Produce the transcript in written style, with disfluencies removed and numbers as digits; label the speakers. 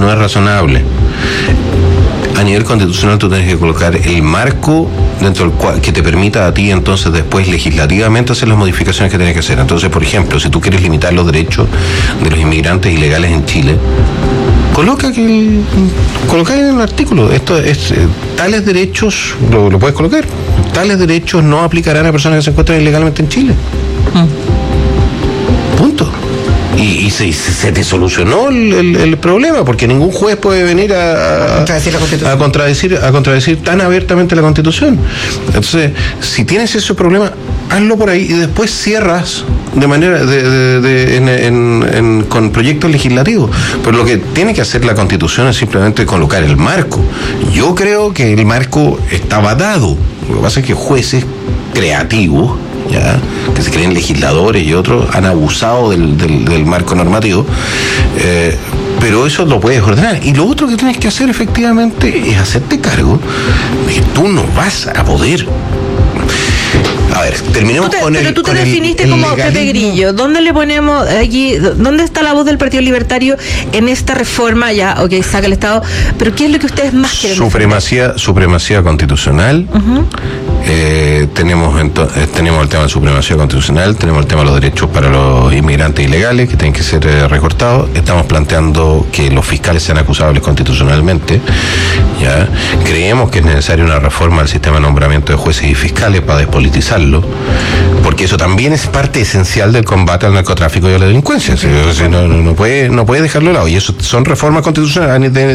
Speaker 1: no es razonable. A nivel constitucional tú tienes que colocar el marco dentro del cual que te permita a ti entonces después legislativamente hacer las modificaciones que tienes que hacer. Entonces, por ejemplo, si tú quieres limitar los derechos de los inmigrantes ilegales en Chile, coloca en el artículo, tales derechos, lo puedes colocar, tales derechos no aplicarán a personas que se encuentran ilegalmente en Chile. Punto. Y se te solucionó el problema, porque ningún juez puede venir a contradecir tan abiertamente la Constitución. Entonces, si tienes ese problema, hazlo por ahí y después cierras de manera con proyectos legislativos. Pero lo que tiene que hacer la Constitución es simplemente colocar el marco. Yo creo que el marco estaba dado. Lo que pasa es que jueces creativos, ¿ya?, que se creen legisladores y otros, han abusado del marco normativo, pero eso lo puedes ordenar. Y lo otro que tienes que hacer efectivamente es hacerte cargo de que tú no vas a poder. A ver, terminemos
Speaker 2: Pero tú te definiste como Pepe Grillo. ¿Dónde le ponemos aquí? ¿Dónde está la voz del Partido Libertario en esta reforma? Ya, ok, saca el Estado. Pero ¿qué es lo que ustedes más quieren?
Speaker 1: Supremacía constitucional. Tenemos el tema de supremacía constitucional, tenemos el tema de los derechos para los inmigrantes ilegales que tienen que ser recortados. Estamos planteando que los fiscales sean acusables constitucionalmente. ¿Ya? Creemos que es necesaria una reforma del sistema de nombramiento de jueces y fiscales para despolitizarlo, porque eso también es parte esencial del combate al narcotráfico y a la delincuencia. No puede dejarlo de lado, y eso son reformas constitucionales.